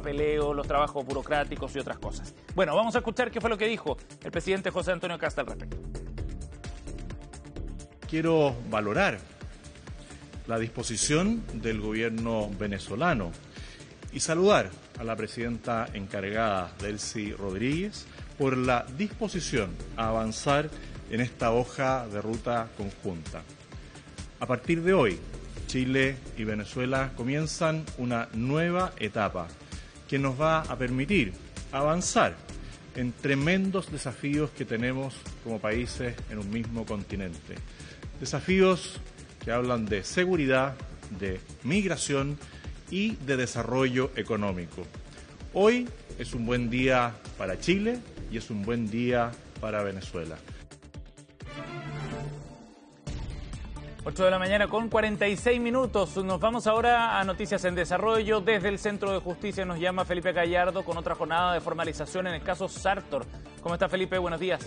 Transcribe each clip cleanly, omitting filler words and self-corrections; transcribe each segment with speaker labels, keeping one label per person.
Speaker 1: papeleo, los trabajos burocráticos y otras cosas. Bueno, vamos a escuchar qué fue lo que dijo el presidente José Antonio Kast al respecto.
Speaker 2: Quiero valorar la disposición del gobierno venezolano y saludar a la presidenta encargada, Delcy Rodríguez, por la disposición a avanzar en esta hoja de ruta conjunta. A partir de hoy, Chile y Venezuela comienzan una nueva etapa que nos va a permitir avanzar en tremendos desafíos que tenemos como países en un mismo continente. Desafíos que hablan de seguridad, de migración y de desarrollo económico. Hoy es un buen día para Chile y es un buen día para Venezuela.
Speaker 1: 8 de la mañana con 46 minutos. Nos vamos ahora a Noticias en Desarrollo. Desde el Centro de Justicia nos llama Felipe Gallardo con otra jornada de formalización en el caso Sartor. ¿Cómo está, Felipe? Buenos días.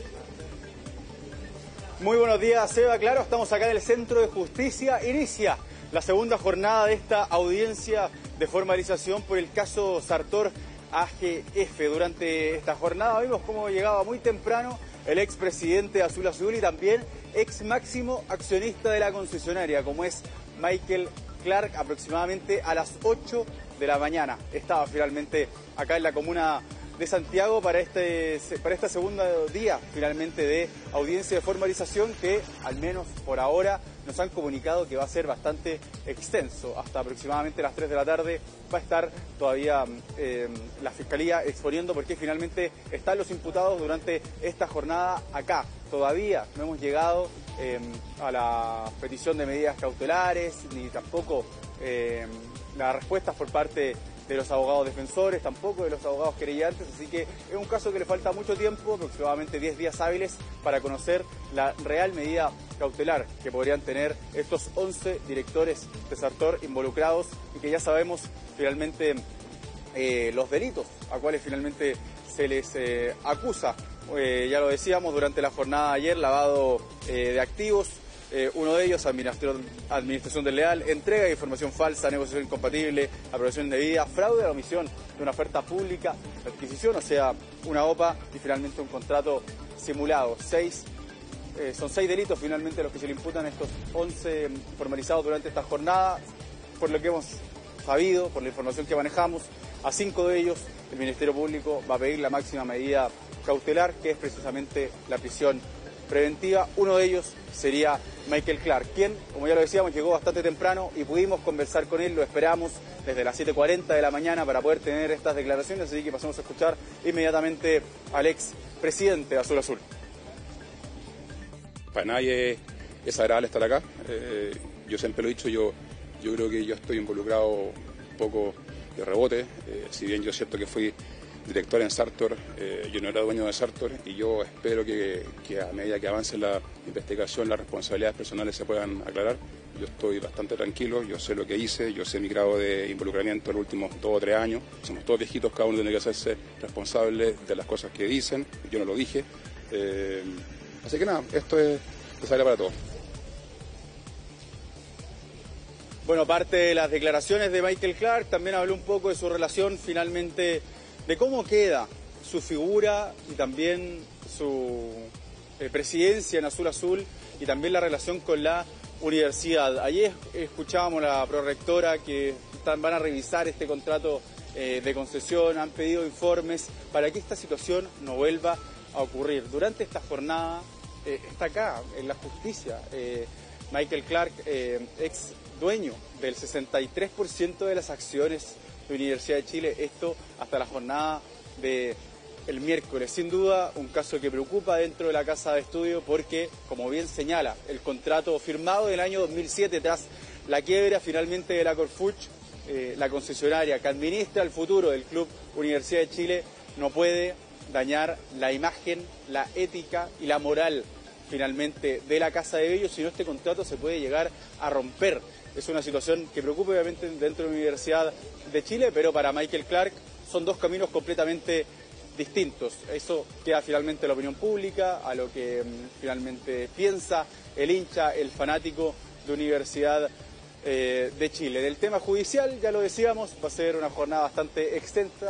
Speaker 3: Muy buenos días, Seba. Claro, estamos acá en el Centro de Justicia. Inicia la segunda jornada de esta audiencia de formalización por el caso Sartor AGF. Durante esta jornada vimos cómo llegaba muy temprano el expresidente de Azul Azul y también ex máximo accionista de la concesionaria, como es Michael Clark, aproximadamente a las 8 de la mañana. Estaba finalmente acá en la comuna de Santiago para esta segunda día finalmente de audiencia de formalización que al menos por ahora nos han comunicado que va a ser bastante extenso. Hasta aproximadamente las 3 de la tarde va a estar todavía la Fiscalía exponiendo por qué finalmente están los imputados durante esta jornada acá. Todavía no hemos llegado a la petición de medidas cautelares ni tampoco las respuestas por parte de los abogados defensores, tampoco de los abogados querellantes, así que es un caso que le falta mucho tiempo, aproximadamente 10 días hábiles, para conocer la real medida cautelar que podrían tener estos 11 directores de Sartor involucrados y que ya sabemos finalmente los delitos a cuales finalmente se les acusa. Ya lo decíamos durante la jornada de ayer, lavado de activos, uno de ellos, administración desleal, entrega de información falsa, negociación incompatible, aprobación indebida, fraude a la omisión de una oferta pública, adquisición, o sea, una OPA y finalmente un contrato simulado. Son 6 delitos finalmente los que se le imputan a estos 11 formalizados durante esta jornada, por lo que hemos sabido, por la información que manejamos. A 5 de ellos el Ministerio Público va a pedir la máxima medida cautelar, que es precisamente la prisión preventiva. Uno de ellos sería Michael Clark, quien, como ya lo decíamos, llegó bastante temprano y pudimos conversar con él, lo esperamos desde las 7:40 de la mañana para poder tener estas declaraciones, así que pasamos a escuchar inmediatamente al ex presidente de Azul Azul.
Speaker 4: Para nadie es agradable estar acá, yo siempre lo he dicho, yo creo que yo estoy involucrado un poco de rebote, si bien yo es cierto que fui director en Sartor, yo no era dueño de Sartor y yo espero que a medida que avance la investigación las responsabilidades personales se puedan aclarar. Yo estoy bastante tranquilo, yo sé lo que hice, yo sé mi grado de involucramiento en los últimos 2 o 3 años. Somos todos viejitos, cada uno tiene que hacerse responsable de las cosas que dicen, yo no lo dije. Así que nada, esto es necesario para todos.
Speaker 3: Bueno, aparte de las declaraciones de Michael Clark, también habló un poco de su relación finalmente, de cómo queda su figura y también su presidencia en Azul Azul y también la relación con la universidad. Ayer escuchábamos a la prorectora que van a revisar este contrato de concesión, han pedido informes para que esta situación no vuelva a ocurrir. Durante esta jornada está acá en la justicia Michael Clark, ex dueño del 63% de las acciones de Universidad de Chile, esto hasta la jornada del miércoles. Sin duda, un caso que preocupa dentro de la Casa de Estudio porque, como bien señala, el contrato firmado del año 2007 tras la quiebra finalmente de la Corfuch, la concesionaria que administra el futuro del Club Universidad de Chile, no puede dañar la imagen, la ética y la moral finalmente de la Casa de Bello, si no este contrato se puede llegar a romper. Es una situación que preocupa obviamente dentro de la Universidad de Chile, pero para Michael Clark son 2 caminos completamente distintos. Eso queda finalmente a la opinión pública, a lo que finalmente piensa el hincha, el fanático de Universidad de Chile. Del tema judicial, ya lo decíamos, va a ser una jornada bastante extensa.